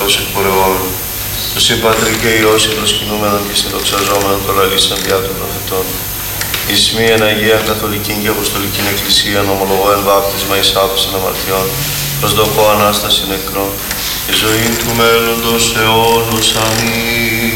Θεός εκπορευόμενο. Το Συμπατρί και Υιός προσκυνούμενον και συνδοξαζόμενον το λαλήσαν διά των προφητών. Εις μίαν Αγίαν Καθολικήν και Αποστολικήν Εκκλησίαν ομολογώ εν βάπτισμα εις άφεσιν αμαρτιών, προσδοκώ Ανάσταση νεκρών και ζωήν του μέλλοντος αιώνος. Αμήν.